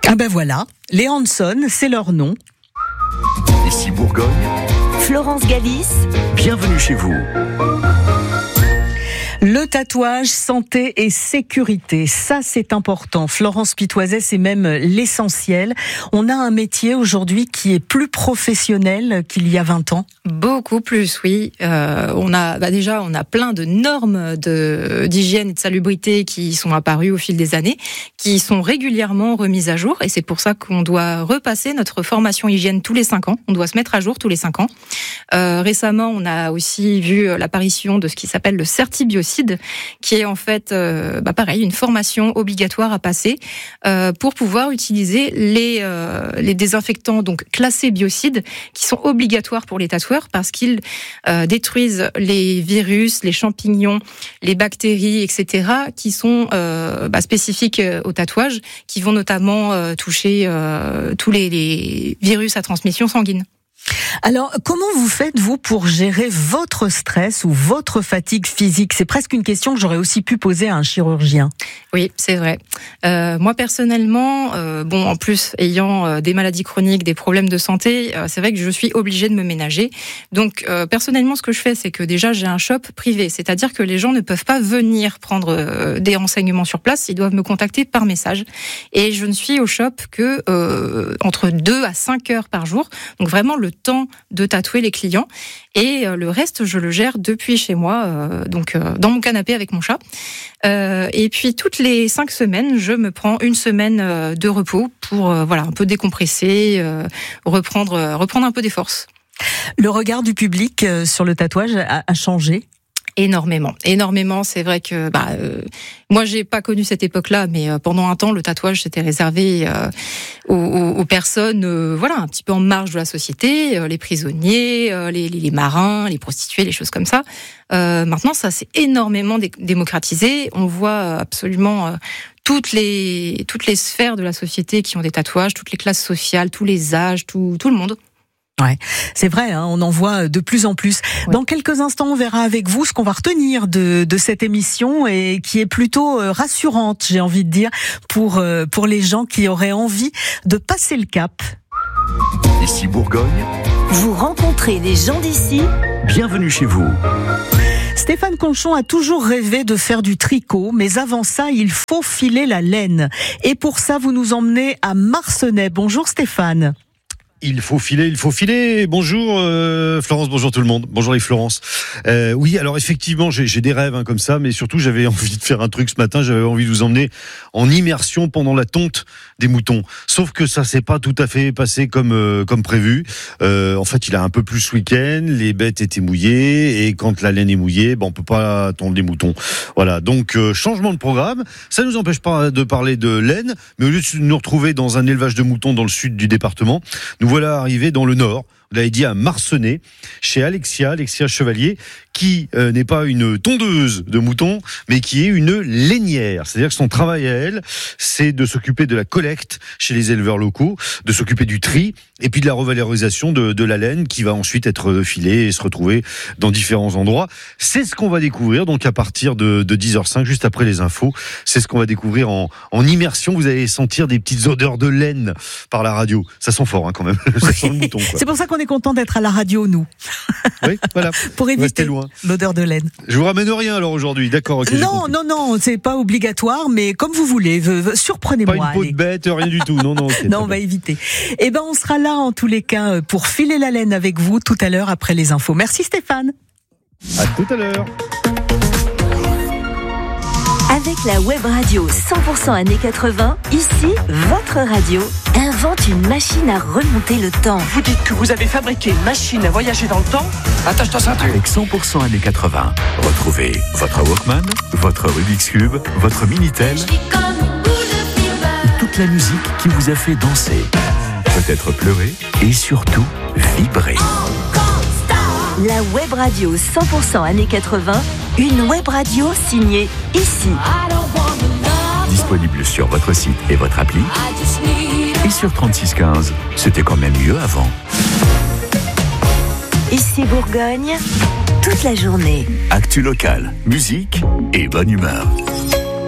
Ah ben voilà, les Hanson, c'est leur nom. Ici Bourgogne, Florence Galis, bienvenue chez vous. Le tatouage, santé et sécurité, ça c'est important. Florence Pitoiset, c'est même l'essentiel. On a un métier aujourd'hui qui est plus professionnel qu'il y a 20 ans. Beaucoup plus, oui. On a plein de normes d'hygiène et de salubrité qui sont apparues au fil des années, qui sont régulièrement remises à jour, et c'est pour ça qu'on doit repasser notre formation hygiène tous les 5 ans. On doit se mettre à jour tous les 5 ans. Récemment, on a aussi vu l'apparition de ce qui s'appelle le certibiocide, qui est en fait, pareil, une formation obligatoire à passer pour pouvoir utiliser les désinfectants donc classés biocides, qui sont obligatoires pour les tatoueurs parce qu'ils détruisent les virus, les champignons, les bactéries, etc., qui sont spécifiques au tatouage, qui vont notamment toucher tous les virus à transmission sanguine. Alors, comment vous faites, vous, pour gérer votre stress ou votre fatigue physique ? C'est presque une question que j'aurais aussi pu poser à un chirurgien. Oui, c'est vrai. Moi, personnellement, en plus, ayant des maladies chroniques, des problèmes de santé, c'est vrai que je suis obligée de me ménager. Donc, personnellement, ce que je fais, c'est que déjà, j'ai un shop privé. C'est-à-dire que les gens ne peuvent pas venir prendre des renseignements sur place. Ils doivent me contacter par message. Et je ne suis au shop que entre 2 à 5 heures par jour. Donc, vraiment, le temps de tatouer les clients, et le reste je le gère depuis chez moi, dans mon canapé avec mon chat, et puis toutes les 5 semaines je me prends une semaine de repos pour un peu décompresser, reprendre un peu des forces. Le regard du public sur le tatouage a changé ? Énormément. C'est vrai que moi j'ai pas connu cette époque-là, mais pendant un temps le tatouage c'était réservé aux personnes un petit peu en marge de la société, les prisonniers, les marins, les prostituées, les choses comme ça. Maintenant ça s'est énormément démocratisé. On voit absolument toutes les sphères de la société qui ont des tatouages, toutes les classes sociales, tous les âges, tout le monde. Ouais, c'est vrai, on en voit de plus en plus. Ouais. Dans quelques instants, on verra avec vous ce qu'on va retenir de cette émission, et qui est plutôt rassurante, j'ai envie de dire, pour les gens qui auraient envie de passer le cap. Ici Bourgogne, vous rencontrez les gens d'ici, bienvenue chez vous. Stéphane Conchon a toujours rêvé de faire du tricot, mais avant ça, il faut filer la laine. Et pour ça, vous nous emmenez à Marcenais. Bonjour Stéphane. Il faut filer. Bonjour Florence, bonjour tout le monde. Bonjour les Florence. Oui, alors effectivement, j'ai des rêves comme ça, mais surtout j'avais envie de faire un truc ce matin. J'avais envie de vous emmener en immersion pendant la tonte des moutons. Sauf que ça s'est pas tout à fait passé comme prévu. En fait, il a un peu plu ce week-end. Les bêtes étaient mouillées, et quand la laine est mouillée, on peut pas tondre les moutons. Voilà. Donc changement de programme. Ça nous empêche pas de parler de laine, mais au lieu de nous retrouver dans un élevage de moutons dans le sud du département, nous voilà arrivés dans le nord. Vous l'avez dit, à Marcenais, chez Alexia Chevalier, qui n'est pas une tondeuse de moutons, mais qui est une lainière. C'est-à-dire que son travail à elle, c'est de s'occuper de la collecte chez les éleveurs locaux, de s'occuper du tri, et puis de la revalorisation de la laine, qui va ensuite être filée et se retrouver dans différents endroits. C'est ce qu'on va découvrir, donc à partir de 10h05, juste après les infos. C'est ce qu'on va découvrir en immersion. Vous allez sentir des petites odeurs de laine par la radio. Ça sent fort quand même, ça sent le mouton, quoi. C'est pour ça qu'on est content d'être à la radio, nous. Oui, voilà. Pour éviter l'odeur de laine. Je vous ramène rien alors aujourd'hui, d'accord, okay, Non, c'est pas obligatoire, mais comme vous voulez, surprenez-moi. Pas une peau de bête, rien du tout, non. Okay, non, on va éviter. On sera là en tous les cas pour filer la laine avec vous tout à l'heure après les infos. Merci Stéphane. À tout à l'heure. Avec la web radio 100% années 80, ici, votre radio invente une machine à remonter le temps. Vous dites que vous avez fabriqué une machine à voyager dans le temps ? Attache ta ceinture. Avec 100% années 80, retrouvez votre Walkman, votre Rubik's Cube, votre Minitel, toute la musique qui vous a fait danser, peut-être pleurer et surtout vibrer. La web radio 100% années 80, une web radio signée ici. Disponible sur votre site et votre appli. Et sur 3615, c'était quand même mieux avant. Ici Bourgogne, toute la journée. Actu locale, musique et bonne humeur.